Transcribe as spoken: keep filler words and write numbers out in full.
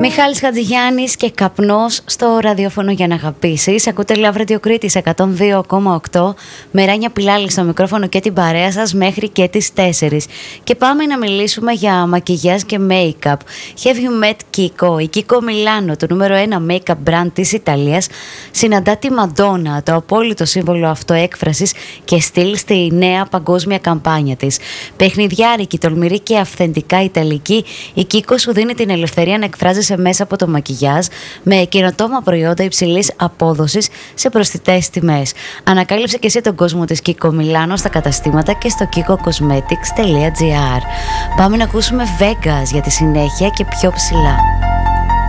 Μιχάλης Χατζηγιάννης και καπνός στο ραδιόφωνο για να αγαπήσεις. Ακούτε Love Radio Κρήτης εκατόν δύο κόμμα οκτώ. Με Ράνια Πιλάλη στο μικρόφωνο και την παρέα σας μέχρι και τις τέσσερις. Και πάμε να μιλήσουμε για μακιγιάζ και make-up. Have you met Kiko? Η Kiko Milano, το νούμερο ένα make-up brand της Ιταλίας, συναντά τη Μαντόνα, το απόλυτο σύμβολο αυτοέκφρασης και στυλ στη νέα παγκόσμια καμπάνια της. Παιχνιδιάρικη, τολμηρή και αυθεντικά ιταλική, η Kiko σου δίνει την ελευθερία να εκφράζεσαι μέσα από το μακιγιάζ με καινοτόμα προϊόντα υψηλής απόδοσης σε προσιτές τιμές. Ανακάλυψε και εσύ τον κόσμο της Kiko Milano στα καταστήματα και στο kiko cosmetics τελεία gr. Πάμε να ακούσουμε Vegas για τη συνέχεια και πιο ψηλά.